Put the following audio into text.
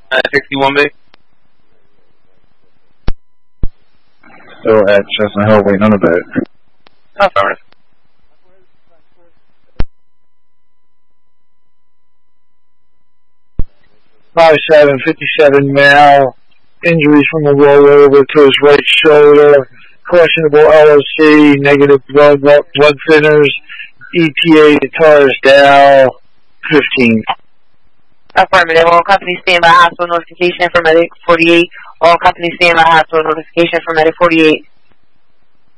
61B. Still at Chestnut Hill waiting on a boat. Affirmative. 57 male, injuries from a rollover to his right shoulder, questionable LOC, negative blood thinners, ETA to Torresdale, 15. Affirmative. All companies stand by hospital notification for medic 48. All companies stand by hospital notification for medic 48.